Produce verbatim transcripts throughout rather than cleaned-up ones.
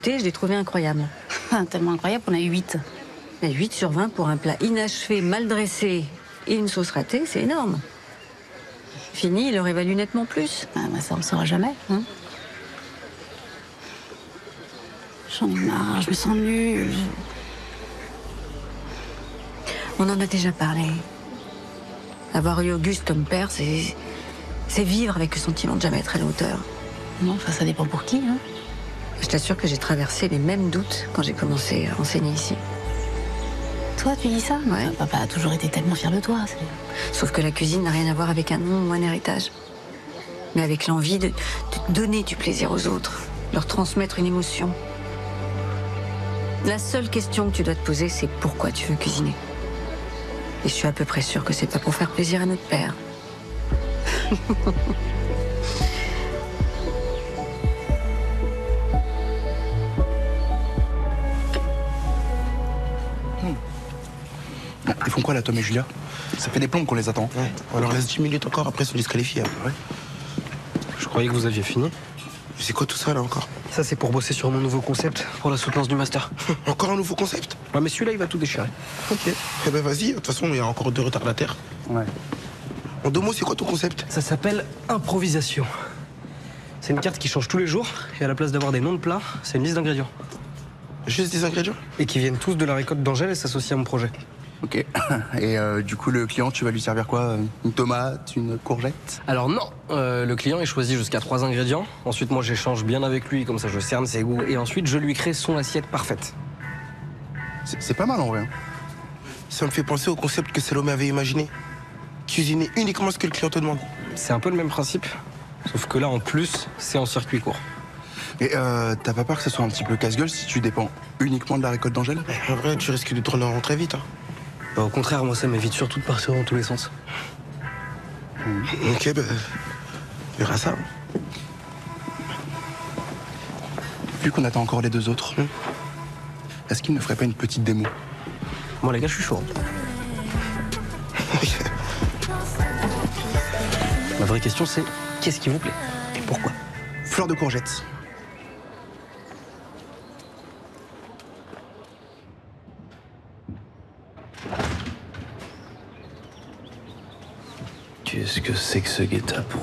Je l'ai trouvé incroyable. Ah, tellement incroyable qu'on a eu huit. Mais huit sur vingt pour un plat inachevé, mal dressé et une sauce ratée, c'est énorme. Fini, il aurait valu nettement plus. Ah, bah ça, on ne saura jamais. Hein. J'en ai marre, je me sens nulle. On en a déjà parlé. Avoir eu Auguste comme père, c'est c'est vivre avec le sentiment de jamais être à la hauteur. Non, enfin, ça dépend pour qui. Hein. Je t'assure que j'ai traversé les mêmes doutes quand j'ai commencé à enseigner ici. Toi, tu dis ça? Ouais. Papa a toujours été tellement fier de toi. Sauf que la cuisine n'a rien à voir avec un nom ou un héritage. Mais avec l'envie de, de donner du plaisir aux autres, leur transmettre une émotion. La seule question que tu dois te poser, c'est pourquoi tu veux cuisiner. Et je suis à peu près sûre que c'est pas pour faire plaisir à notre père. Ils font quoi là, Tom et Julia? Ça fait des plombes qu'on les attend. Ouais. On leur laisse dix minutes encore, après ils sont disqualifiés. Ouais. Je croyais que vous aviez fini. C'est quoi tout ça là encore? Ça, c'est pour bosser sur mon nouveau concept pour la soutenance du master. Encore un nouveau concept? Ouais, mais celui-là, il va tout déchirer. Ok. Eh ben vas-y, de toute façon, il y a encore deux retardataires. Ouais. En deux mots, c'est quoi ton concept? Ça s'appelle improvisation. C'est une carte qui change tous les jours, et à la place d'avoir des noms de plats, c'est une liste d'ingrédients. Juste des ingrédients? Et qui viennent tous de la récolte d'Angèle et s'associent à mon projet. Ok. Et euh, du coup, le client, tu vas lui servir quoi? Une tomate, une courgette? Alors non, euh, le client est choisi jusqu'à trois ingrédients. Ensuite, moi, j'échange bien avec lui, comme ça je cerne ses goûts. Et ensuite, je lui crée son assiette parfaite. C'est pas mal en vrai. Ça me fait penser au concept que Salomé avait imaginé. Cuisiner uniquement ce que le client te demande. C'est un peu le même principe, sauf que là, en plus, c'est en circuit court. Et euh, t'as pas peur que ça soit un petit peu casse-gueule si tu dépends uniquement de la récolte d'Angèle? En vrai, tu risques de tourner en rond très vite. Hein. Bah, au contraire, moi, ça m'évite surtout de partir dans tous les sens. Mmh. Ok, bah, on verra ça. Vu qu'on attend encore les deux autres, mmh. est-ce qu'il ne ferait pas une petite démo? Moi, les gars, je suis chaud. La vraie question, c'est qu'est-ce qui vous plaît et pourquoi? Fleur de courgette. Qu'est-ce que c'est que ce guet-apens?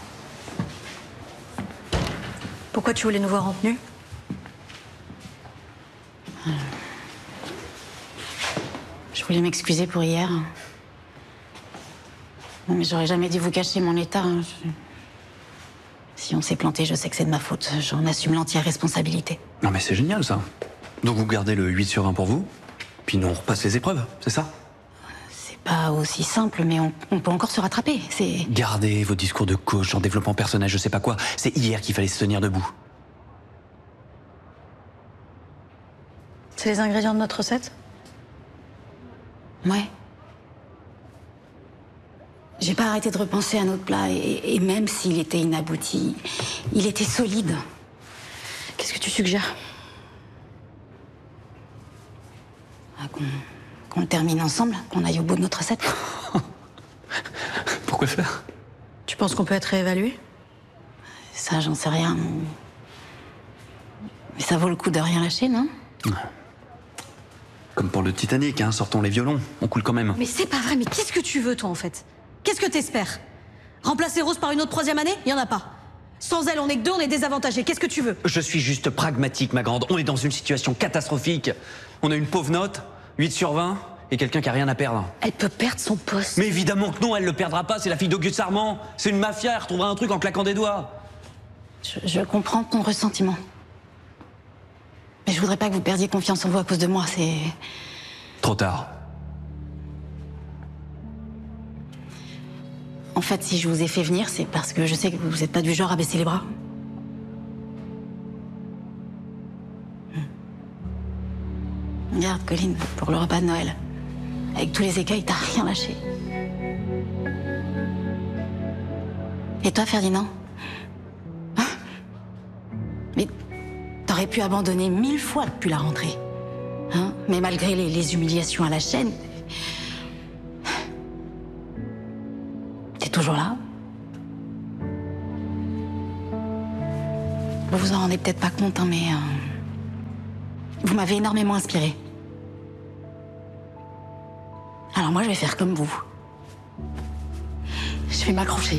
Pourquoi tu voulais nous voir en tenue? Je voulais m'excuser pour hier. Non, mais j'aurais jamais dû vous cacher mon état. Je... Si on s'est planté, je sais que c'est de ma faute. J'en assume l'entière responsabilité. Non mais c'est génial ça. Donc vous gardez le huit sur vingt pour vous, puis nous on repasse les épreuves, c'est ça? C'est pas aussi simple, mais on, on peut encore se rattraper. C'est... Gardez vos discours de coach en développement personnel, je sais pas quoi. C'est hier qu'il fallait se tenir debout. C'est les ingrédients de notre recette? Ouais. J'ai pas arrêté de repenser à notre plat, et, et même s'il était inabouti, il était solide. Qu'est-ce que tu suggères? Ah, qu'on, qu'on le termine ensemble, qu'on aille au bout de notre recette. Pourquoi faire? Tu penses qu'on peut être réévalué? Ça, j'en sais rien. Mais ça vaut le coup de rien lâcher, non? Comme pour le Titanic, hein, sortons les violons, on coule quand même. Mais c'est pas vrai, mais qu'est-ce que tu veux, toi, en fait? Qu'est-ce que t'espères? Remplacer Rose par une autre troisième année? Y en a pas. Sans elle, on est que deux, on est désavantagés. Qu'est-ce que tu veux? Je suis juste pragmatique, ma grande. On est dans une situation catastrophique. On a une pauvre note, huit sur vingt, et quelqu'un qui a rien à perdre. Elle peut perdre son poste. Mais évidemment que non, elle le perdra pas, c'est la fille d'Auguste Sarment. C'est une mafia, elle retrouvera un truc en claquant des doigts. Je, je comprends ton ressentiment. Mais je voudrais pas que vous perdiez confiance en vous à cause de moi, c'est... Trop tard. En fait, si je vous ai fait venir, c'est parce que je sais que vous n'êtes pas du genre à baisser les bras. Regarde, Colline, pour le repas de Noël. Avec tous les écueils, t'as rien lâché. Et toi, Ferdinand? Hein? Mais t'aurais pu abandonner mille fois depuis la rentrée. Hein? Mais malgré les, les humiliations à la chaîne... T'es toujours là. Vous vous en rendez peut-être pas compte, hein, mais... Euh... Vous m'avez énormément inspiré. Alors moi, je vais faire comme vous. Je vais m'accrocher.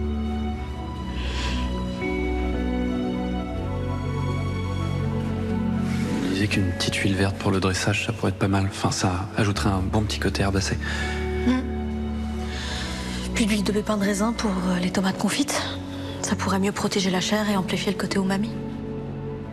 Je disais qu'une petite huile verte pour le dressage, ça pourrait être pas mal. Enfin, ça ajouterait un bon petit côté herbacé. Mmh. Puis de l'huile de pépins de raisin pour euh, les tomates confites. Ça pourrait mieux protéger la chair et amplifier le côté umami.